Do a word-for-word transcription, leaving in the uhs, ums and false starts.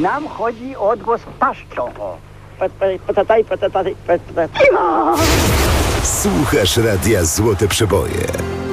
Nam chodzi o odgłos paszczą. O. Patataj, patataj, patataj. Słuchasz radia Złote Przeboje.